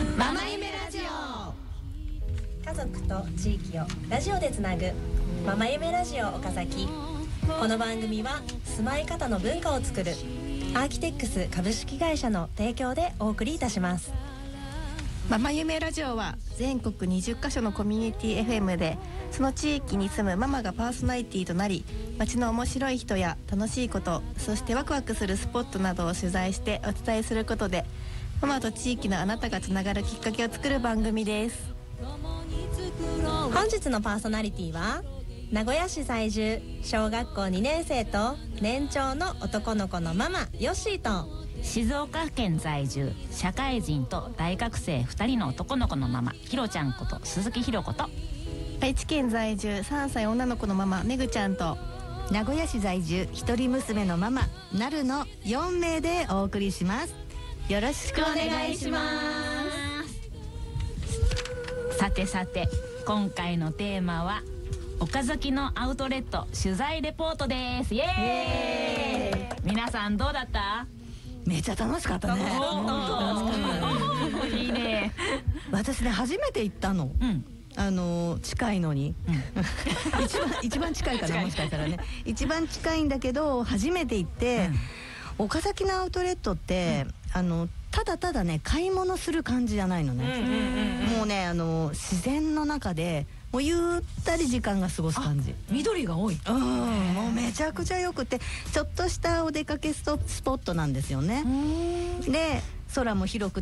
ママ夢ラジオ。 家族と地域をラジオでつなぐママ夢ラジオ岡崎。この番組は住まい方の文化を作るアーキテックス株式会社の提供でお送りいたします。 ママ夢ラジオは全国20カ所のコミュニティ FM でその地域に住むママがパーソナリティとなり、街の面白い人や楽しいこと、そしてワクワクするスポットなどを取材してお伝えすることで、ママと地域のあなたがつながるきっかけを作る番組です。 本日のパーソナリティは名古屋市在住小学校2年生と年長の男の子のママヨッシーと静岡県在住社会人と大学生2人の男の子のママひろちゃんこと鈴木ひろこと愛知県在住3歳女の子のママめぐちゃんと名古屋市在住一人娘のママなるの4名でお送りします。よろしくお願いします。 さてさて、今回のテーマは岡崎のアウトレット取材レポートです。イエーイ。皆さんどうだった？ めっちゃ楽しかったね。 いいね。 私ね初めて行ったの。近いのに、一番近いかな、もしかしたらね一番近いんだけど初めて行って、岡崎のアウトレットって、ただただね買い物する感じじゃないのね。もうね自然の中でもうゆったり時間が過ごす感じ。 緑が多い。 もうめちゃくちゃよくて、ちょっとしたお出かけスポットなんですよね。で空も広く